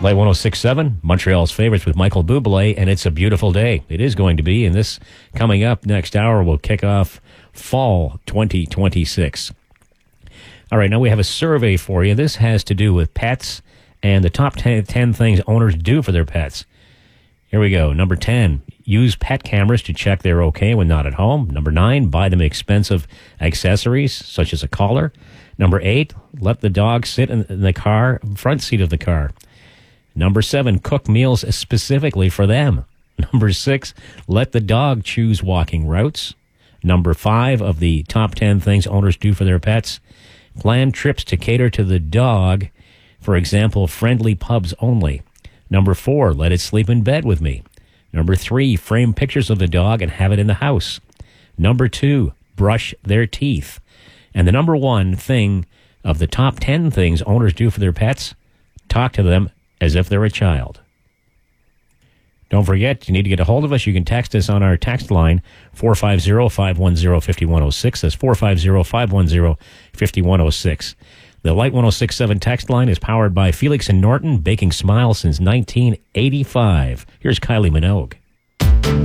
Light 106.7, Montreal's favorites with Michael Bublé, and it's a beautiful day. It is going to be, and this coming up next hour will kick off fall 2026. All right, now we have a survey for you. This has to do with pets and the top 10 things owners do for their pets. Here we go. Number 10, use pet cameras to check they're okay when not at home. Number 9, buy them expensive accessories, such as a collar. Number 8, let the dog sit in the car, front seat of the car. Number 7, cook meals specifically for them. Number 6, let the dog choose walking routes. Number 5 of the top 10 things owners do for their pets, plan trips to cater to the dog. For example, friendly pubs only. Number 4, let it sleep in bed with me. Number 3, frame pictures of the dog and have it in the house. Number 2, brush their teeth. And the number 1 thing of the top 10 things owners do for their pets, talk to them as if they're a child. Don't forget, you need to get a hold of us. You can text us on our text line, 450-510-5106. That's 450-510-5106. The Light 106.7 text line is powered by Felix and Norton, baking smiles since 1985. Here's Kylie Minogue.